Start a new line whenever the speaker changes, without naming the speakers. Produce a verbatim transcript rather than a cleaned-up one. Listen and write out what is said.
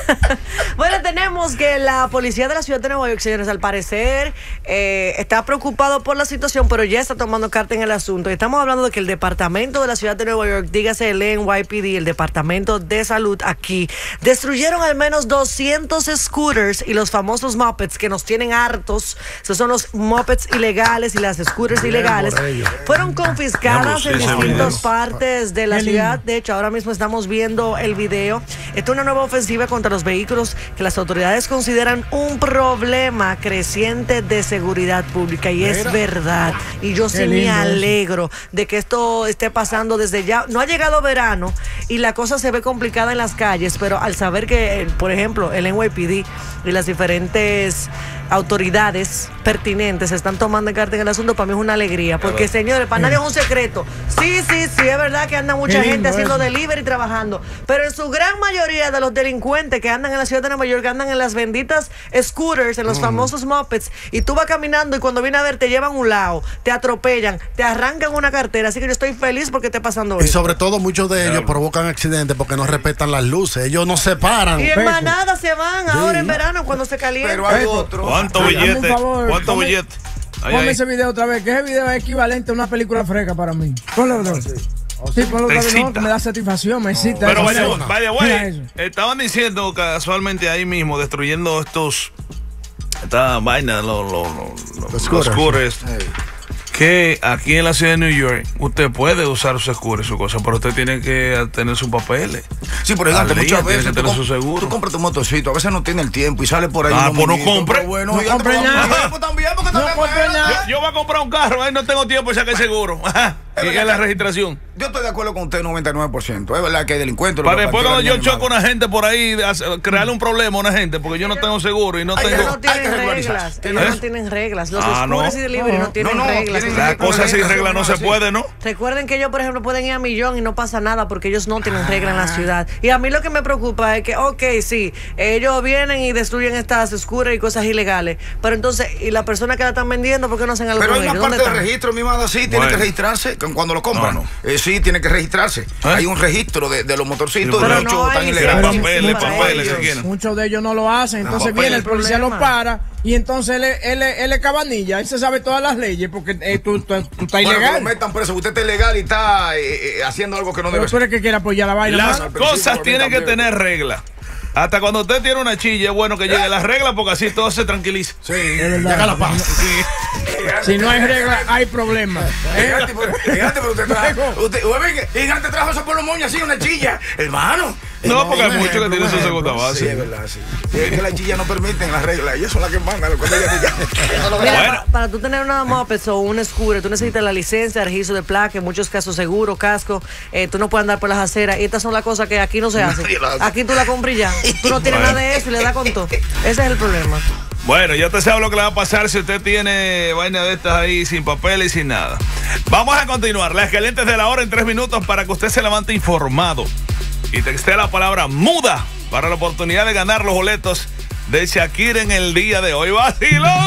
Bueno, tenemos que la policía de la ciudad de Nueva York, señores, al parecer eh, está preocupado por la situación, pero ya está tomando carta en el asunto. Y estamos hablando de que el departamento de la ciudad de Nueva York, dígase el N Y P D, el departamento de salud aquí, destruyeron al menos doscientos scooters y los famosos mopeds que nos tienen hartos. Esos son los mopeds ilegales y las scooters Bien ilegales. Fueron confiscadas en distintas partes de la ciudad. De hecho, ahora mismo estamos viendo el video. Esta es una nueva ofensiva contra los vehículos que las autoridades consideran un problema creciente de seguridad pública, y es verdad. Y yo sí me alegro de que esto esté pasando desde ya. No ha llegado verano y la cosa se ve complicada en las calles, pero al saber que, por ejemplo, el N Y P D y las diferentes autoridades pertinentes están tomando carta en el asunto, para mí es una alegría, porque señores, para nadie es un secreto. Sí, sí, sí, es verdad que anda mucha gente haciendo delivery y trabajando, pero en su gran mayoría de los delincuentes que andan en la ciudad de Nueva York andan en las benditas scooters, en los mm. famosos mopeds, y tú vas caminando y cuando viene a ver te llevan a un lado, te atropellan, te arrancan una cartera. Así que yo estoy feliz porque esté pasando eso.
Y sobre todo muchos de ellos provocan accidentes porque no respetan las luces, ellos no se paran.
Y en manada se van ahora sí. en verano cuando se calienta.
Pero hay otro.
¿Cuánto billete? ¿Cuánto billete?
Ponme ese video otra vez, que ese video es equivalente a una película fresca para mí. Ponlo otra vez. Sí, ponlo otra vez, no, que me da satisfacción, me excita.
Pero vaya, vaya, güey, estaban diciendo casualmente ahí mismo, destruyendo estos, esta vaina, los, los, los, los, los scooters. Que aquí en la ciudad de New York usted puede usar sus scooters, su cosa, pero usted tiene que tener sus papeles.
Sí, por ejemplo, muchas veces
tú, su seguro.
tú compras tu motocito, a veces no tiene el tiempo y sale por ahí.
Ah, pues no compre.
Bueno,
no compre nada.
También, porque
no compre nada.
Yo, yo voy a comprar un carro, ahí no tengo tiempo de sacar seguro. ¿Y qué es la registración?
Yo estoy de acuerdo con usted noventa y nueve por ciento. Es verdad que hay delincuentes.
Para después cuando yo choco a una gente por ahí, crearle un problema a una gente, porque yo no tengo seguro y no tengo...
Ellos no tienen reglas. Ellos no tienen reglas. Los
ah,
scooters
no.
y delivery no, no tienen no, no, reglas.
Las cosas sin reglas no se puede, ¿no?
Recuerden que ellos, por ejemplo, pueden ir a Millón y no pasa nada porque ellos no tienen reglas en la ciudad. Y a mí lo que me preocupa es que, ok, sí, ellos vienen y destruyen estas scooters y cosas ilegales, pero entonces, ¿y la persona que la están vendiendo por qué no hacen algo?
Pero hay una parte de registro, mi madre, sí, tiene bueno. que registrarse cuando lo compran. No, no. Eh, sí, tiene que registrarse. ¿Eh? Hay un registro de, de los motorcitos,
pero
de los
no
tan
ilegales. Papeles, papeles, si quieren.
Muchos de ellos no lo hacen, entonces no, viene el policía, lo para y entonces él, él, él es cabanilla, él se sabe todas las leyes porque eh, tú, tú, tú estás ilegal.
Bueno, que lo metan preso, usted está ilegal y está eh, eh, haciendo algo que no debe
ser. Pero tú eres que quiere apoyar la vaina.
Las cosas tienen que tener reglas. Hasta cuando usted tiene una chilla, es bueno que llegue las reglas porque así todo se tranquiliza.
Sí, llega la paz.
Sí. Si no hay reglas, hay problemas.
Gigante, pero usted trajo. Usted, Gigante trajo eso por los moños así, una chilla. Hermano.
No, porque hay muchos que tienen su segunda base.
Sí, es verdad, sí. Es que las chillas no permiten las reglas. Ellas son las que mandan.
Mira, bueno. para, para tú tener una moped o un scooter, tú necesitas la licencia, registro de placa, en muchos casos seguro, casco. Eh, tú no puedes andar por las aceras. Y estas son las cosas que aquí no se hacen. Aquí tú la compras y ya. Tú no tienes bueno. nada de eso y le das con todo. Ese es el problema.
Bueno, ya te sabe lo que le va a pasar si usted tiene vaina de estas ahí sin papel y sin nada. Vamos a continuar. Las calientes de la hora en tres minutos para que usted se levante informado. Y textea la palabra muda para la oportunidad de ganar los boletos de Shakira en el día de hoy. ¡Vacilón!